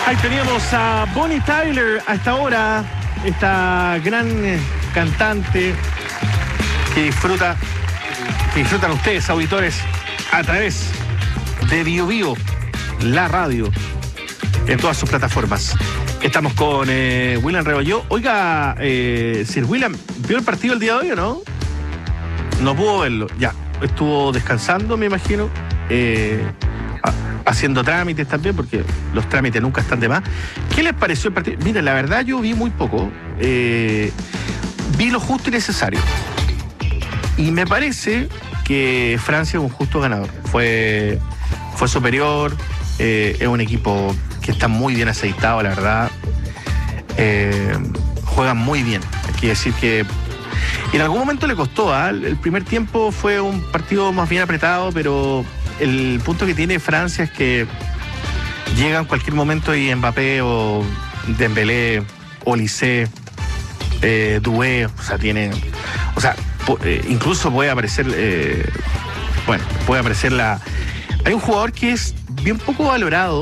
Ahí teníamos a Bonnie Tyler a esta hora, esta gran cantante que disfrutan ustedes, auditores, a través de Bio Bio, la radio, en todas sus plataformas. Estamos con William Rebolledo. Oiga, Sir William, ¿vio el partido el día de hoy o no? No pudo verlo, ya. Estuvo descansando, me imagino, haciendo trámites también, porque los trámites nunca están de más. ¿Qué les pareció el partido? Mira, la verdad yo vi muy poco. Vi lo justo y necesario. Y me parece que Francia es un justo ganador. Fue superior, es un equipo que está muy bien aceitado, la verdad. Juegan muy bien. Hay que decir que en algún momento le costó, el primer tiempo fue un partido más bien apretado, pero el punto que tiene Francia es que llega en cualquier momento y Mbappé o Dembélé, Olise, Doué, incluso puede aparecer, hay un jugador que es bien poco valorado